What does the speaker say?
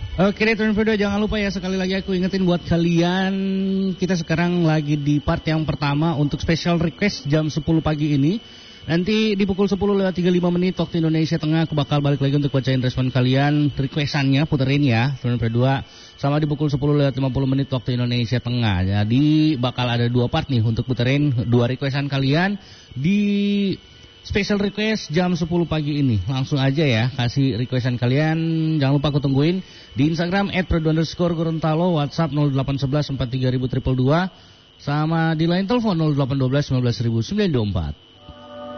Oke deh teman Fredo, jangan lupa ya sekali lagi aku ingetin buat kalian, kita sekarang lagi di part yang pertama untuk special request jam 10 pagi ini. Nanti di pukul 10:35 waktu Indonesia Tengah aku bakal balik lagi untuk bacain respon kalian, requestannya puterin ya teman Fredo. Sama di pukul 10:50 waktu Indonesia Tengah. Jadi bakal ada 2 part nih untuk puterin 2 requestan kalian di special request jam 10 pagi ini. Langsung aja ya kasih requestan kalian. Jangan lupa aku tungguin di Instagram @fredo_gorontalo, WhatsApp 0811 43000 222, sama di line telepon 0812 19024.